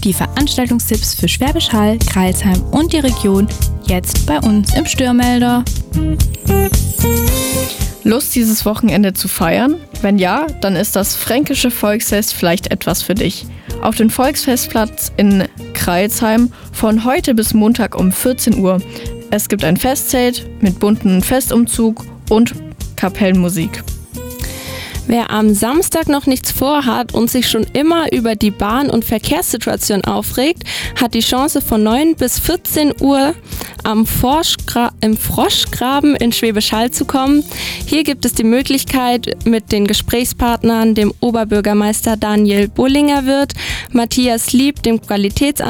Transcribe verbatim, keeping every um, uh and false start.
Die Veranstaltungstipps für Schwäbisch Hall, Crailsheim und die Region jetzt bei uns im Störmelder. Lust, dieses Wochenende zu feiern? Wenn ja, dann ist das Fränkische Volksfest vielleicht etwas für dich. Auf dem Volksfestplatz in Crailsheim von heute bis Montag um vierzehn Uhr. Es gibt ein Festzelt mit bunten Festumzug und Kapellenmusik. Wer am Samstag noch nichts vorhat und sich schon immer über die Bahn- und Verkehrssituation aufregt, hat die Chance von neun bis vierzehn Uhr am Froschgra- im Froschgraben in Schwäbisch Hall zu kommen. Hier gibt es die Möglichkeit, mit den Gesprächspartnern, dem Oberbürgermeister Daniel Bullinger-Wirth, Matthias Lieb, dem Qualitätsanwalt